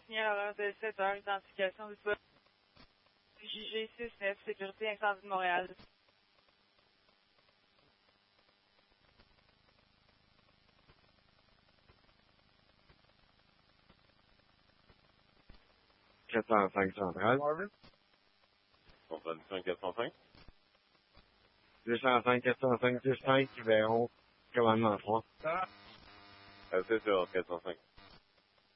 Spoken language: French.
signé à l'heure de 7 heures, identification du poste JG 69, sécurité incendie de Montréal. Centrale. 405. 205, 405, 25, Véron, commandement 3. C'est sur 405.